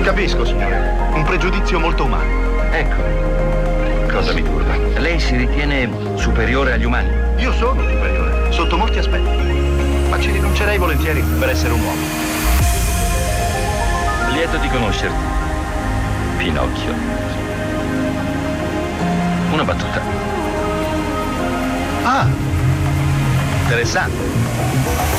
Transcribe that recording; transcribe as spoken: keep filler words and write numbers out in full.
Capisco, signore. Un pregiudizio molto umano. Ecco, cosa mi turba? Lei si ritiene superiore agli umani? Io sono superiore, sotto molti aspetti. Ma ci rinuncerei volentieri per essere un uomo. Lieto di conoscerti, Pinocchio. Una battuta. Ah, interessante.